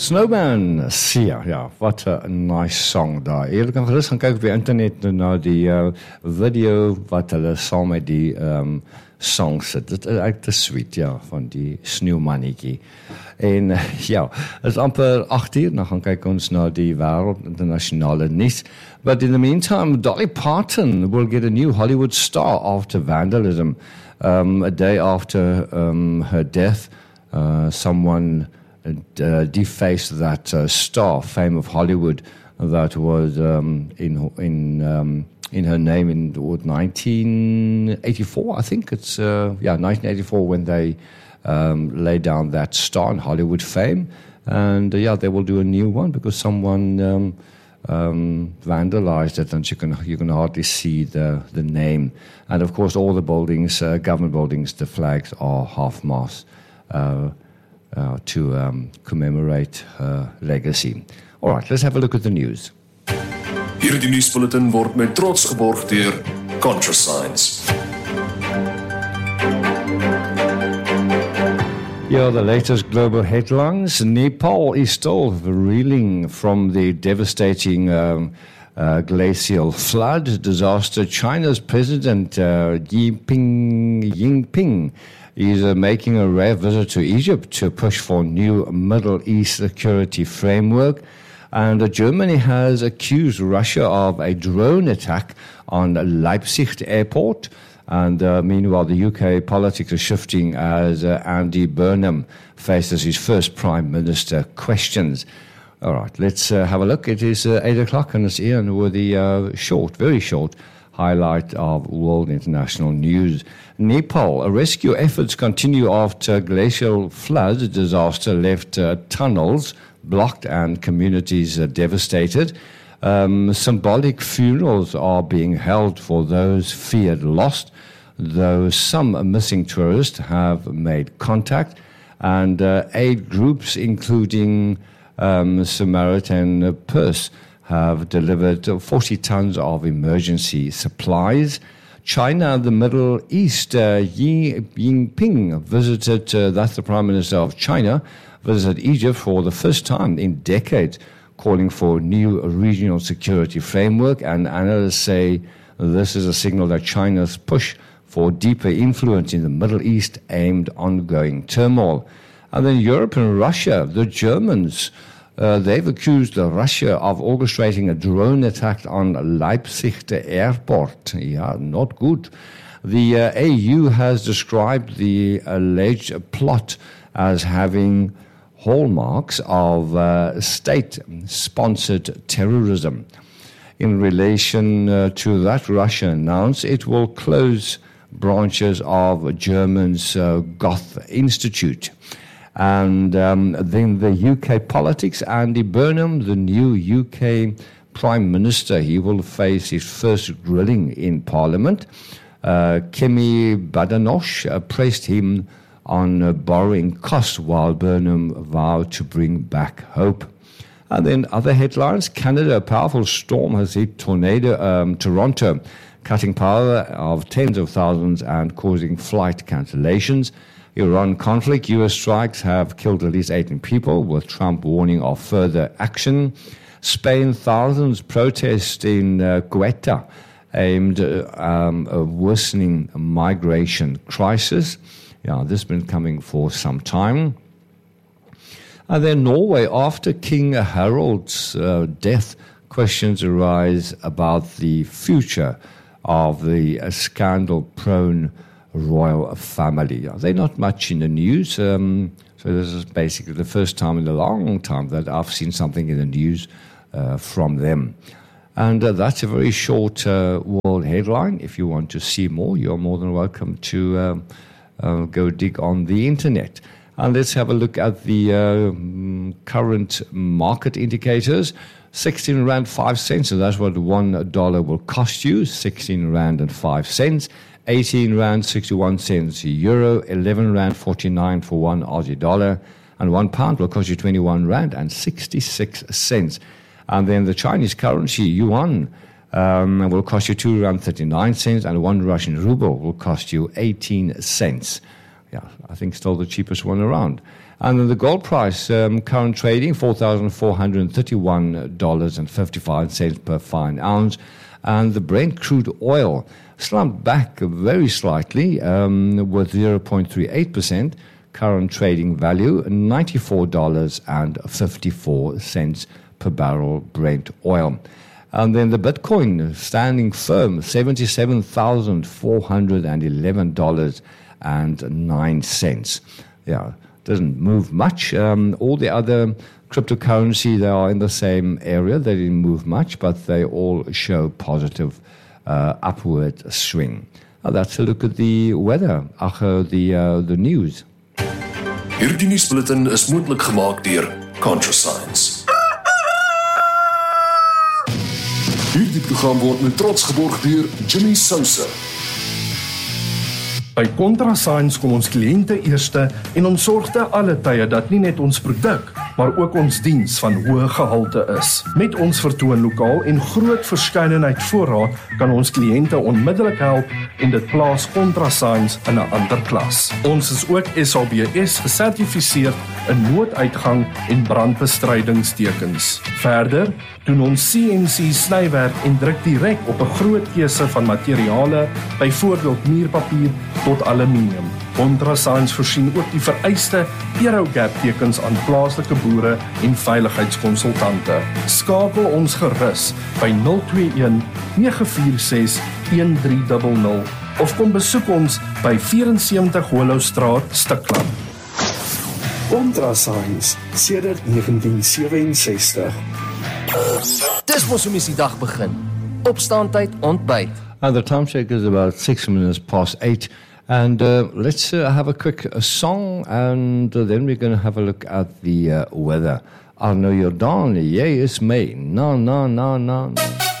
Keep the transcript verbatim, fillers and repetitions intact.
Snowman, Sia, ja, wat 'n nice song daar. Jy kan gerus gaan kyk op die internet na die uh, video wat hulle saam met die um, song sit. Dit is eigenlijk te sweet, ja, van die sneeuwmannetjie. En uh, ja, het is amper acht uur, dan gaan kyk ons na die wêreld internasionale nuus. But in the meantime, Dolly Parton will get a new Hollywood star after vandalism. Um, a day after um, her death, uh, someone uh, defaced that uh, star, fame of Hollywood, that was um, in in um, in her name in what, nineteen eighty-four, I think it's uh, yeah nineteen eighty-four when they um, laid down that star in Hollywood fame, and uh, yeah they will do a new one because someone um, um, vandalized it, and you can you can hardly see the the name, and of course all the buildings, uh, government buildings, the flags are half mast. Uh, Uh, to um, commemorate her legacy. All right, let's have a look at the news. Hierdie nuusbulletin word met trots geborg deur ContraScience. Here are the latest global headlines. Nepal is still reeling from the devastating um, uh, glacial flood disaster. China's President uh, Xi Jinping is uh, making a rare visit to Egypt to push for new Middle East security framework. And uh, Germany has accused Russia of a drone attack on Leipzig airport. And uh, meanwhile, the U K politics is shifting as uh, Andy Burnham faces his first Prime Minister questions. All right, let's uh, have a look. It is uh, eight o'clock and it's Ian with the uh, short, very short highlight of world international news. Nepal, rescue efforts continue after glacial flood disaster left uh, tunnels blocked and communities uh, devastated. Um, symbolic funerals are being held for those feared lost, though some missing tourists have made contact, and uh, aid groups including um, Samaritan Purse have delivered forty tons of emergency supplies. China and the Middle East, uh, Xi Jinping visited, uh, that's the Prime Minister of China, visited Egypt for the first time in decades, calling for a new regional security framework, and analysts say this is a signal that China's push for deeper influence in the Middle East aimed ongoing turmoil. And then Europe and Russia, the Germans, Uh, they've accused uh, Russia of orchestrating a drone attack on Leipzig airport. Yeah, not good. The uh, E U has described the alleged plot as having hallmarks of uh, state-sponsored terrorism. In relation uh, to that, Russia announced it will close branches of Germany's uh, Goethe Institute. And um, then the U K politics, Andy Burnham, the new U K Prime Minister, he will face his first grilling in Parliament. Uh, Kemi Badenoch uh, praised him on uh, borrowing costs while Burnham vowed to bring back hope. And then other headlines, Canada, a powerful storm has hit tornado, um, Toronto, cutting power of tens of thousands and causing flight cancellations. Iran conflict, U S strikes have killed at least eighteen people, with Trump warning of further action. Spain, thousands protest in uh, Ceuta aimed at um, a worsening migration crisis. Yeah, this has been coming for some time. And then Norway, after King Harald's uh, death, questions arise about the future of the uh, scandal-prone royal family. They're not much in the news, um, so this is basically the first time in a long time that I've seen something in the news uh, from them. And uh, that's a very short uh, world headline. If you want to see more, you're more than welcome to um, uh, go dig on the internet. And let's have a look at the uh, current market indicators. sixteen rand five cents, so that's what one dollar will cost you, sixteen rand and five cents. eighteen rand sixty-one cents euro, eleven rand forty-nine for one Aussie dollar, and one pound will cost you twenty-one rand and sixty-six cents. And then the Chinese currency, yuan, um, will cost you two rand thirty-nine cents, and one Russian ruble will cost you eighteen cents. Yeah, I think still the cheapest one around. And then the gold price, um, current trading, four thousand four hundred thirty-one dollars and fifty-five cents per fine ounce. And the Brent crude oil slumped back very slightly um, with zero point three eight percent. Current trading value, ninety-four dollars and fifty-four cents per barrel Brent oil. And then the Bitcoin standing firm, seventy-seven thousand four hundred eleven dollars and nine cents. Yeah, doesn't move much. Um, all the other cryptocurrency, they are in the same area. They didn't move much, but they all show positive uh, upward swing. Now that's a look at the weather, ach, uh, the, uh, the news. Hierdie nuusbulletin is moontlik gemaak deur ContraScience. Hierdie program word met trots geborg deur Jimmy Sousa. By ContraScience kom ons kliënte eerste en ons sorgte alle tye dat nie net ons produk, maar ook ons diens van hoë gehalte is. Met ons vertoonlokaal en groot verskeidenheid voorraad kan ons kliënte onmiddellik help en dit plaas ContraScience in 'n ander klas. Ons is ook S A B S gesertifiseer in nooduitgang en brandbestrydingstekens. Verder doen ons C N C snywerk en druk direk op 'n groot keuse van materiale, byvoorbeeld muurpapier tot aluminium. ContraScience voorsien ook die vereiste Aerogap tekens aan plaaslike boere en veiligheidskonsultante. Skakel ons gerus by nul twee een nege vier ses een drie nul nul of kom besoek ons by vyf-en-sewentig Hollowstraat, Stikland. ContraScience sedert negentien sewensestig. Dis mos hoe mens die dag begin. Opstaantyd, ontbyt. And the time check is about six minutes past eight. And uh, let's uh, have a quick uh, song, and uh, then we're going to have a look at the uh, weather. Arno Jordan, jy is my. Na, na, na, na, na.